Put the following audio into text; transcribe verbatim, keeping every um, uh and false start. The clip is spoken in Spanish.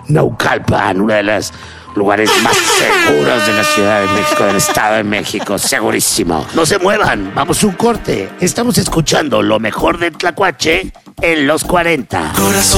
Naucalpan, uno de los lugares más seguros de la Ciudad de México, del Estado de México, segurísimo. No se muevan, vamos a un corte. Estamos escuchando lo mejor de Tlacuache en los cuarenta. Corazón.